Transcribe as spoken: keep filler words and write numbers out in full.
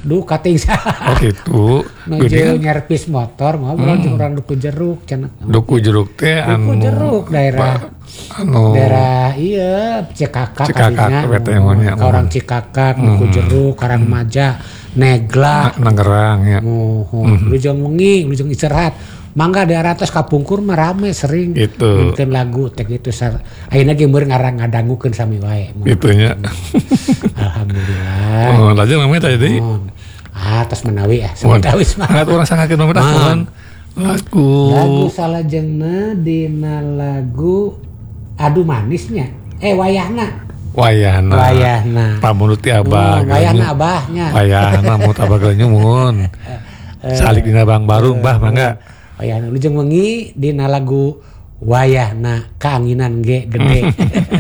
duh kating sah. Oh gitu. Nuju nyerpis motor ngobrol jeung urang Duku Jeruk cenah. Duku Jeruk teh anu Duku Jeruk daerah anu daerah iya Cikakak Cikakak kadinya. Orang Cikakak, Duku Jeruk, Karangmaja, Negla, Nanggerang ya. Oh, lujeng wengi, lujeng istirahat. Mangga daerah atas kapungkur mah rame sering gitu. Bikin lagu teh gitu. Ayeuna ge meureun ngarang ngadangukeun sami wae. Gitu nya. Alhamdulillah. Oh, lajeng namanya tadi. Oh. Ah, tos menawi ya. Semoga wis mah. Ngat urang sangakeun mah lagu. Lagu salajengna dina lagu Adu Manisnya. Eh wayahna. Wayahna. Wayahna. Pamunut ti Abah. Oh, wayahna abahnya. Wayahna mut Abah geuleuh mun. Salik dina Bang Barung bah mangga. Wayahna lujeng wengi dina lagu wayahna kaanginan ge gede.